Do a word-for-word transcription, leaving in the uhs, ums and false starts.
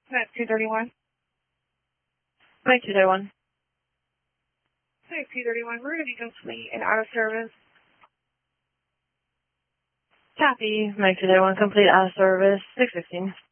That's two thirty-one. Mike two thirty-one. Mike two thirty-one, we're going to be complete and out of service. Copy. Mike two thirty-one, complete out of service. six fifteen.